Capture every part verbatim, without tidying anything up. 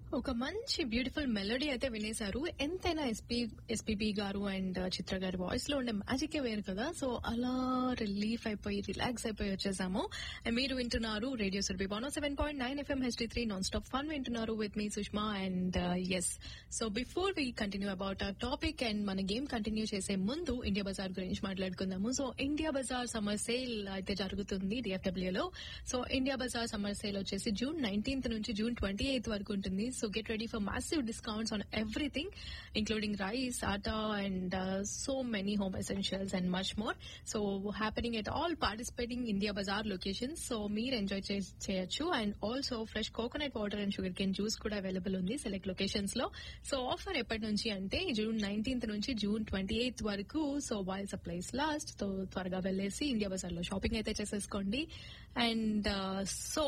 ఒక మంచి beautiful melody అయితే వినేశారు. ఎంతైనా ఎస్పీ ఎస్పీబీ గారు అండ్ చిత్ర గారి వాయిస్ లో ఉండే మ్యాజిక్ వేరు కదా. సో అలా రిలీఫ్ అయిపోయి రిలాక్స్ అయిపోయి వచ్చేసాము. మీరు వింటున్నారు radio Surabhi one seven point nine FM HD three non stop fun వింటున్నారు with me Sushma. And yes, so before we continue about ఆ టాపిక్ అండ్ మన గేమ్ కంటిన్యూ చేసే ముందు ఇండియా బజార్ గురించి మాట్లాడుకుందాము. So India Bazaar summer sale అయితే జరుగుతుంది DFW లో. So India Bazaar summer sale వచ్చేసి జూన్ నైన్టీన్త్ నుంచి జూన్ ట్వంటీ ఎయిత్ వరకు ఉంటుంది. So get ready for massive discounts on everything, including rice, atta, and uh, so many home essentials and much more. So happening at all participating India Bazaar locations. So meer enjoy cheyachu, and also fresh coconut water and sugarcane juice kuda available undi select locations lo. So offer eppadi nunchi ante June nineteenth nunchi June twenty-eighth varaku. So while supplies last, so త్వరగా వెళ్ళేసి India Bazaar లో shopping అయితే చేసేసుకోండి. And so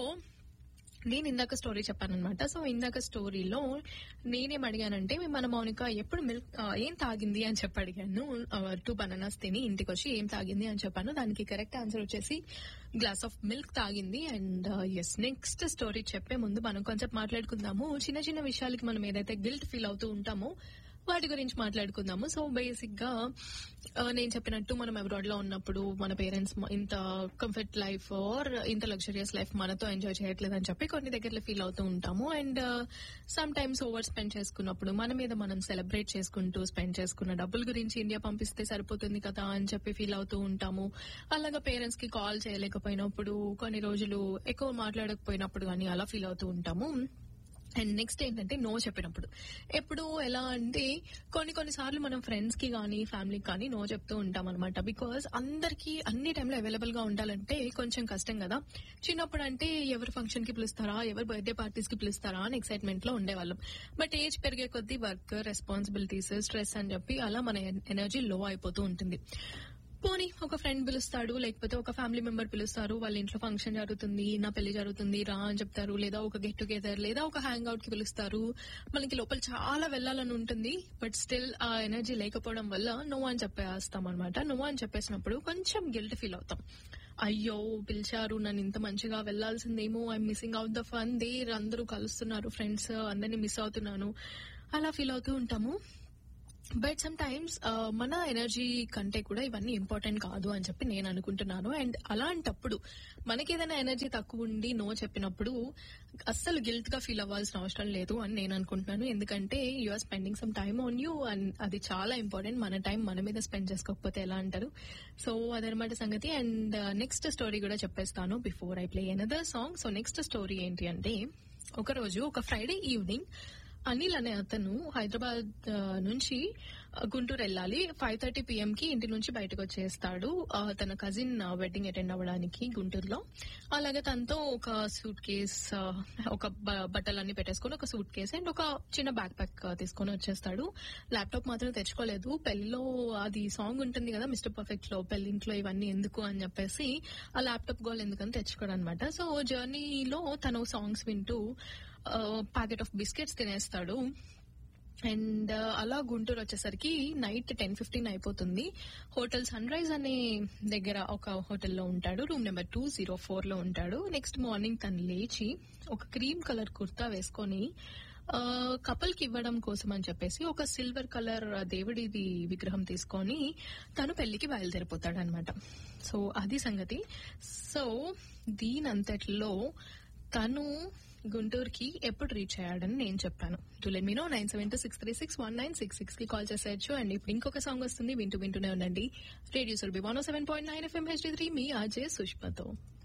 నేను ఇందాక story చెప్పాను అనమాట. So ఇందాక స్టోరీలో నేనేం అడిగానంటే, మన మౌనిక ఎప్పుడు మిల్క్ ఏం తాగింది అని చెప్పి అడిగాను. టూ బనానాస్ తిని ఇంటికి వచ్చి ఏం తాగింది అని చెప్పాను. దానికి కరెక్ట్ ఆన్సర్ వచ్చేసి గ్లాస్ ఆఫ్ మిల్క్ తాగింది. అండ్ ఎస్, నెక్స్ట్ స్టోరీ చెప్పే ముందు మనం కొంచెం మాట్లాడుకుందాము. చిన్న చిన్న విషయాలకి మనం ఏదైతే గిల్ట్ ఫీల్ అవుతూ ఉంటామో వాటి గురించి మాట్లాడుకుందాము. సో బేసిక్ గా నేను చెప్పినట్టు మనం అబ్రాడ్ లో ఉన్నప్పుడు మన పేరెంట్స్ ఇంత కంఫర్ట్ లైఫ్ ఆర్ ఇంత లగ్జరియస్ లైఫ్ మనతో ఎంజాయ్ చేయట్లేదు అని చెప్పి కొన్ని దగ్గరలో ఫీల్ అవుతూ ఉంటాము. And some times over spend చేసుకున్నప్పుడు మన మీద మనం సెలబ్రేట్ చేసుకుంటూ స్పెండ్ చేసుకున్న డబ్బుల గురించి ఇండియా పంపిస్తే సరిపోతుంది కదా అని చెప్పి ఫీల్ అవుతూ ఉంటాము. అలాగా పేరెంట్స్ కి కాల్ చేయలేకపోయినప్పుడు, కొన్ని రోజులు ఎక్కువ మాట్లాడకపోయినప్పుడు కానీ అలా ఫీల్ అవుతూ ఉంటాము. అండ్ నెక్స్ట్ ఏంటంటే నో చెప్పినప్పుడు. ఎప్పుడు ఎలా అంటే కొన్ని కొన్నిసార్లు మనం ఫ్రెండ్స్ కి కానీ ఫ్యామిలీకి కానీ నో చెప్తూ ఉంటాం అనమాట. బికాస్ అందరికి అన్ని టైంలో అవైలబుల్ గా ఉండాలంటే కొంచెం కష్టం కదా. చిన్నప్పుడు అంటే ఎవరు ఫంక్షన్ కి పిలుస్తారా, ఎవరు బర్త్డే పార్టీస్ కి పిలుస్తారా అని ఎక్సైట్మెంట్ లో ఉండేవాళ్ళం. బట్ ఏజ్ పెరిగే కొద్దీ వర్క్, రెస్పాన్సిబిలిటీస్, స్ట్రెస్ అని చెప్పి అలా మన ఎనర్జీ లో అయిపోతూ ఉంటుంది. పోనీ ఒక ఫ్రెండ్ పిలుస్తాడు, లేకపోతే ఒక ఫ్యామిలీ మెంబర్ పిలుస్తారు, వాళ్ళ ఇంట్లో ఫంక్షన్ జరుగుతుంది, నా పెళ్లి జరుగుతుంది రా అని చెప్తారు, లేదా ఒక గెట్ టుగెదర్ లేదా ఒక హ్యాంగ్ అవుట్ కి పిలుస్తారు. మనకి లోపల చాలా వెళ్లాలని ఉంటుంది, బట్ స్టిల్ ఆ ఎనర్జీ లేకపోవడం వల్ల నో అని చెప్పేస్తాం అనమాట. నో అని చెప్పేసినప్పుడు కొంచెం గిల్ట్ ఫీల్ అవుతాం. అయ్యో పిలిచారు, నన్ను ఇంత మంచిగా వెళ్లాల్సిందేమో, I'm missing out the fun there, అందరూ కలుస్తున్నారు ఫ్రెండ్స్, అందరినీ మిస్ అవుతున్నాను, అలా ఫీల్ అవుతూ ఉంటాము. బట్ సమ్ టైమ్స్ మన ఎనర్జీ కంటే కూడా ఇవన్నీ ఇంపార్టెంట్ కాదు అని చెప్పి నేను అనుకుంటున్నాను. అండ్ అలాంటప్పుడు మనకి ఏదైనా ఎనర్జీ తక్కువ ఉండి నో చెప్పినప్పుడు అస్సలు గిల్ట్ గా ఫీల్ అవ్వాల్సిన అవసరం లేదు అని నేను అనుకుంటున్నాను. ఎందుకంటే you are spending some time on you and అది చాలా ఇంపార్టెంట్. మన టైం మన మీద స్పెండ్ చేసుకోకపోతే ఎలా అంటారు. సో అదనమాట సంగతి. అండ్ నెక్స్ట్ స్టోరీ కూడా చెప్పేస్తాను before I play another song. So next story ఏంటి అంటే, ఒక రోజు ఒక ఫ్రైడే ఈవినింగ్ అనిల్ అనే అతను హైదరాబాద్ నుంచి గుంటూరు వెళ్ళాలి. ఫైవ్ థర్టీ పిఎం కి ఇంటి నుంచి బయటకు వచ్చేస్తాడు తన కజిన్ వెడ్డింగ్ అటెండ్ అవ్వడానికి గుంటూరులో. అలాగే తనతో ఒక సూట్ కేస్, ఒక బట్టలన్నీ పెట్టేసుకుని ఒక సూట్ కేస్ అండ్ ఒక చిన్న బ్యాక్ ప్యాక్ తీసుకొని వచ్చేస్తాడు. ల్యాప్టాప్ మాత్రం తెచ్చుకోలేదు. పెళ్లిలో అది సాంగ్ ఉంటుంది కదా మిస్టర్ పర్ఫెక్ట్ లో, పెళ్లింట్లో ఇవన్నీ ఎందుకు అని చెప్పేసి ఆ ల్యాప్టాప్ గోల్ ఎందుకని తెచ్చుకోడు అనమాట. సో జర్నీలో తను సాంగ్స్ వింటూ ప్యాకెట్ ఆఫ్ బిస్కెట్స్ తినేస్తాడు. అండ్ అలా గుంటూరు వచ్చేసరికి నైట్ టెన్ ఫిఫ్టీన్ అయిపోతుంది. హోటల్ సన్ రైజ్ అనే దగ్గర ఒక హోటల్లో ఉంటాడు. Room number two zero four లో ఉంటాడు. నెక్స్ట్ మార్నింగ్ తను లేచి ఒక క్రీమ్ కలర్ కుర్తా వేసుకొని కపుల్ కి ఇవ్వడం కోసం అని చెప్పేసి ఒక సిల్వర్ కలర్ దేవుడిది విగ్రహం తీసుకొని తను పెళ్లికి బయలుదేరిపోతాడు అనమాట. సో అది సంగతి. సో దీనంతట్లో తను గుంటూరుకి ఎప్పుడు రీచ్ అయ్యాడని నేను చెప్పాను. To let me no nine seven two six three six one nine six six కి కాల్ చేసేయచ్చు. అండ్ ఇప్పుడు ఇంకొక సాంగ్ వస్తుంది, వింటూ వింటూనే ఉండండి radio Surabhi one seven point nine FM HD three మీ ఆర్జే సుష్మతో.